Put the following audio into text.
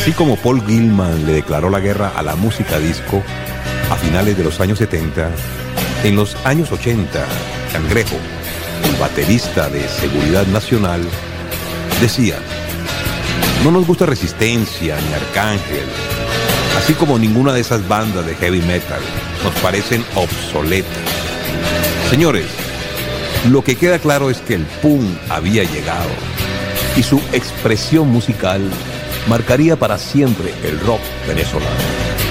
Así como Paul Gilman le declaró la guerra a la música disco a finales de los años 70, en los años 80, Cangrejo, el baterista de Seguridad Nacional, decía: no nos gusta Resistencia ni Arcángel, así como ninguna de esas bandas de heavy metal, nos parecen obsoletas. Señores, lo que queda claro es que el punk había llegado y su expresión musical marcaría para siempre el rock venezolano.